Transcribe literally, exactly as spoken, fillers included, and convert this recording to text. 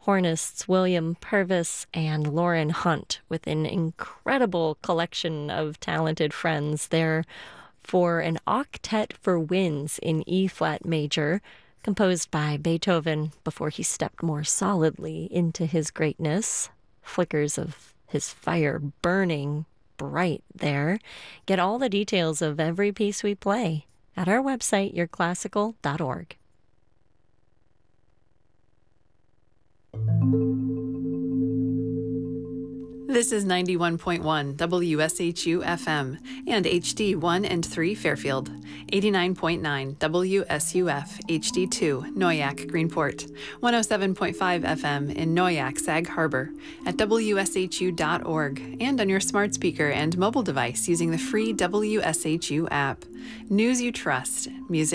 hornists William Purvis and Lauren Hunt with an incredible collection of talented friends there for an octet for winds in E-flat major, composed by Beethoven before he stepped more solidly into his greatness. Flickers of his fire burning bright there. Get all the details of every piece we play at our website, your classical dot org. This is ninety-one point one W S H U F M and H D one and three Fairfield, eighty-nine point nine W S U F H D two Noyak Greenport, one oh seven point five F M in Noyak Sag Harbor, at W S H U dot org, and on your smart speaker and mobile device using the free W S H U app. News you trust, music